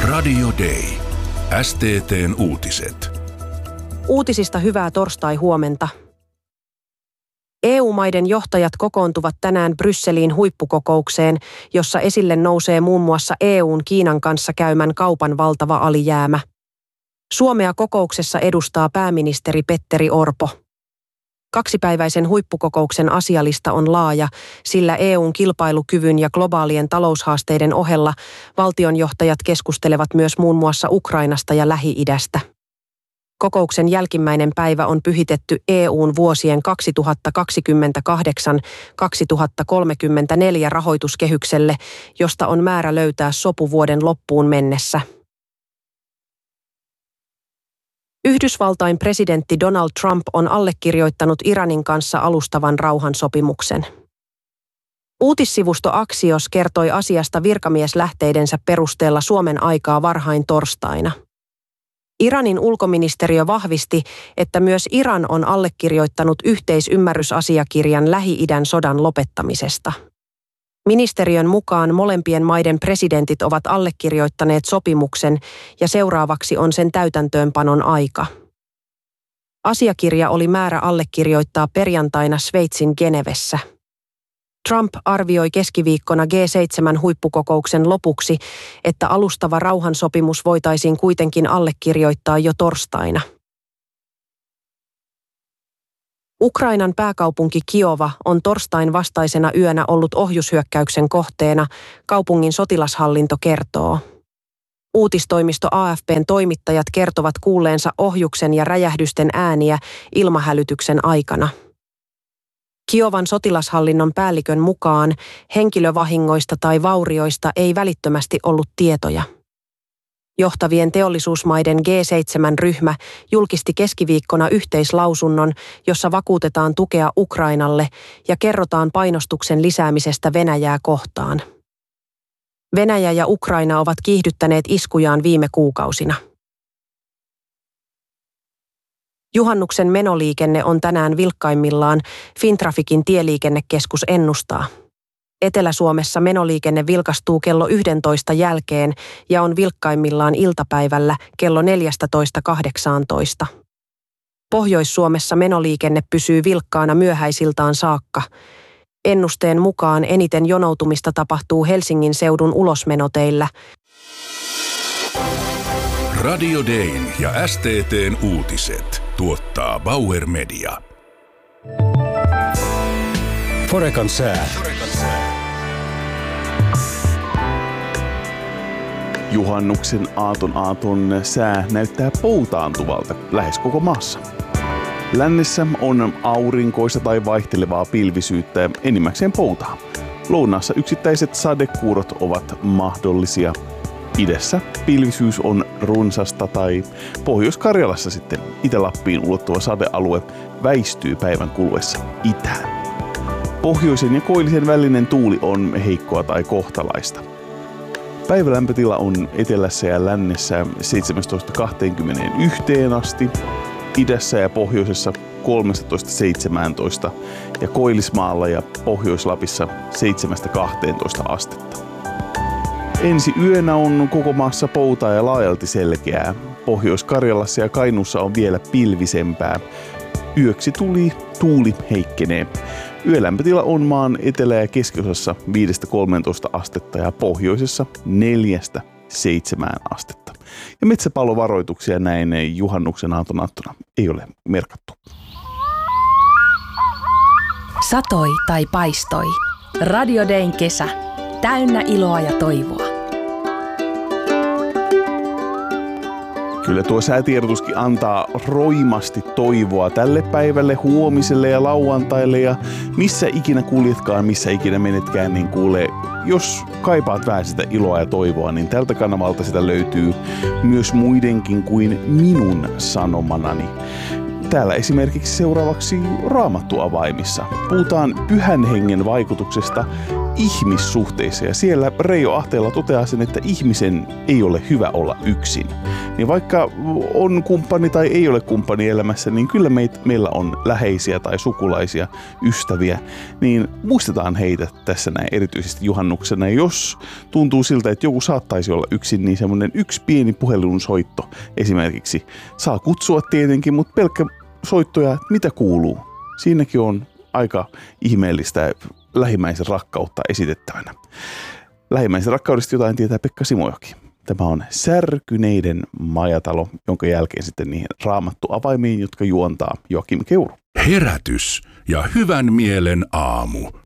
Radio Day. STT:n uutiset. Uutisista hyvää torstai-huomenta. EU-maiden johtajat kokoontuvat tänään Brysseliin huippukokoukseen, jossa esille nousee muun muassa EU:n Kiinan kanssa käymän kaupan valtava alijäämä. Suomea kokouksessa edustaa pääministeri Petteri Orpo. Kaksipäiväisen huippukokouksen asialista on laaja, sillä EU:n kilpailukyvyn ja globaalien taloushaasteiden ohella valtionjohtajat keskustelevat myös muun muassa Ukrainasta ja Lähi-idästä. Kokouksen jälkimmäinen päivä on pyhitetty EU:n vuosien 2028-2034 rahoituskehykselle, josta on määrä löytää sopu vuoden loppuun mennessä. Yhdysvaltain presidentti Donald Trump on allekirjoittanut Iranin kanssa alustavan rauhansopimuksen. Uutissivusto Axios kertoi asiasta virkamieslähteidensä perusteella Suomen aikaa varhain torstaina. Iranin ulkoministeriö vahvisti, että myös Iran on allekirjoittanut yhteisymmärrysasiakirjan Lähi-idän sodan lopettamisesta. Ministeriön mukaan molempien maiden presidentit ovat allekirjoittaneet sopimuksen ja seuraavaksi on sen täytäntöönpanon aika. Asiakirja oli määrä allekirjoittaa perjantaina Sveitsin Genevessä. Trump arvioi keskiviikkona G7-huippukokouksen lopuksi, että alustava rauhansopimus voitaisiin kuitenkin allekirjoittaa jo torstaina. Ukrainan pääkaupunki Kiova on torstain vastaisena yönä ollut ohjushyökkäyksen kohteena, kaupungin sotilashallinto kertoo. Uutistoimisto AFP:n toimittajat kertovat kuulleensa ohjuksen ja räjähdysten ääniä ilmahälytyksen aikana. Kiovan sotilashallinnon päällikön mukaan henkilövahingoista tai vaurioista ei välittömästi ollut tietoja. Johtavien teollisuusmaiden G7-ryhmä julkisti keskiviikkona yhteislausunnon, jossa vakuutetaan tukea Ukrainalle ja kerrotaan painostuksen lisäämisestä Venäjää kohtaan. Venäjä ja Ukraina ovat kiihdyttäneet iskujaan viime kuukausina. Juhannuksen menoliikenne on tänään vilkkaimmillaan, Fintraficin tieliikennekeskus ennustaa. Etelä-Suomessa menoliikenne vilkastuu kello 11 jälkeen ja on vilkkaimmillaan iltapäivällä kello 14:18. Pohjois-Suomessa menoliikenne pysyy vilkkaana myöhäisiltaan saakka. Ennusteen mukaan eniten jonoutumista tapahtuu Helsingin seudun ulosmenoteillä. Radio Dayn ja STT:n uutiset tuottaa Bauer Media. Forecan sää. Juhannuksen aaton sää näyttää poutaantuvalta lähes koko maassa. Lännessä on aurinkoista tai vaihtelevaa pilvisyyttä ja enimmäkseen poutaa. Lounaassa yksittäiset sadekuurot ovat mahdollisia. Idässä pilvisyys on runsasta tai Pohjois-Karjalassa sitten Itä-Lappiin ulottuva sadealue väistyy päivän kuluessa itään. Pohjoisen ja koillisen välinen tuuli on heikkoa tai kohtalaista. Päivälämpötila on etelässä ja lännessä 17-21 asti, idässä ja pohjoisessa 13-17 ja Koillismaalla ja Pohjois-Lapissa 7-12 astetta. Ensi yönä on koko maassa poutaa ja laajalti selkeää. Pohjois-Karjalassa ja Kainuussa on vielä pilvisempää. Yöksi tuuli heikkenee. Yölämpötila on maan etelä- ja keskiosassa 5-13 astetta ja pohjoisessa 4-7 astetta. Ja metsäpalovaroituksia näin juhannuksen aattona ei ole merkattu. Satoi tai paistoi. Radio Dayn kesä. Täynnä iloa ja toivoa. Kyllä tuo säätiedotuskin antaa roimasti toivoa tälle päivälle, huomiselle ja lauantaille ja missä ikinä kuljetkaan, missä ikinä menetkään, niin kuulee, jos kaipaat vähän sitä iloa ja toivoa, niin tältä kanavalta sitä löytyy myös muidenkin kuin minun sanomanani. Täällä esimerkiksi seuraavaksi Raamattu-avaimissa. Puhutaan pyhän hengen vaikutuksesta ihmissuhteissa. Ja siellä Reijo Ahteella toteaa sen, että ihmisen ei ole hyvä olla yksin. Niin vaikka on kumppani tai ei ole kumppani elämässä, niin kyllä meillä on läheisiä tai sukulaisia, ystäviä. Niin muistetaan heitä tässä näin erityisesti juhannuksena. Ja jos tuntuu siltä, että joku saattaisi olla yksin, niin semmoinen yksi pieni puhelinsoitto esimerkiksi saa kutsua tietenkin, mutta pelkkä soittoja, että mitä kuuluu. Siinäkin on aika ihmeellistä lähimmäisen rakkautta esitettävänä. Lähimmäisen rakkaudesta jotain tietää Pekka Simojoki. Tämä on Särkyneiden majatalo, jonka jälkeen sitten niihin raamattu avaimiin, jotka juontaa Joakim Keuru. Herätys ja hyvän mielen aamu.